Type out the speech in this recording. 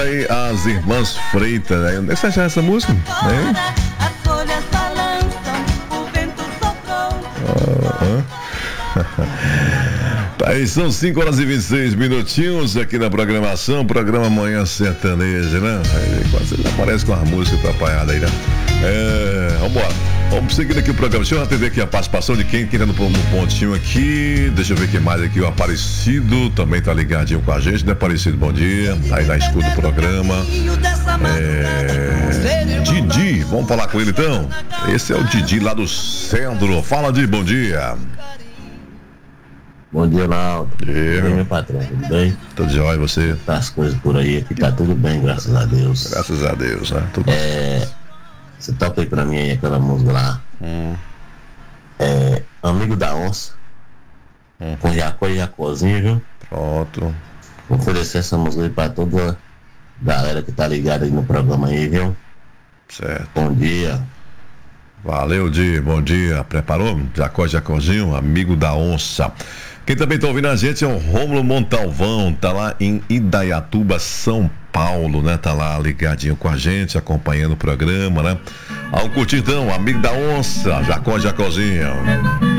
Aí as Irmãs Freitas, né? Onde é que você acha essa música? Né? Aí são 5 horas e 26 minutinhos aqui na programação, programa Manhã Sertaneja, né? Aí quase ele aparece com a música atrapalhada aí, né? Vambora. Vamos seguir aqui o programa. Deixa eu atender aqui a participação de quem tá no pontinho aqui. Deixa eu ver quem mais aqui. O Aparecido também tá ligadinho com a gente, né? Aparecido, bom dia. Aí na escuta do programa. Didi, vamos falar com ele então? Esse é o Didi lá do centro. Fala, Didi, bom dia. Bom dia, Naldo. E aí, meu patrão, tudo bem? Tudo jóia, você? Tá as coisas por aí, aqui tá tudo bem, graças a Deus. Graças a Deus, né? Tudo Você toca aí pra mim aí aquela música lá. Amigo da Onça. Com Jacó e Jacozinho, viu? Pronto. Vou oferecer essa música aí pra toda a galera que tá ligada aí no programa aí, viu? Certo. Bom dia. Valeu, Di, bom dia. Preparou? Jacozinho, amigo da Onça. Quem também tá ouvindo a gente é o Rômulo Montalvão, tá lá em Indaiatuba, São Paulo, né? Tá lá ligadinho com a gente, acompanhando o programa, né? Ao curtidão, amigo da Onça, Jacozinho.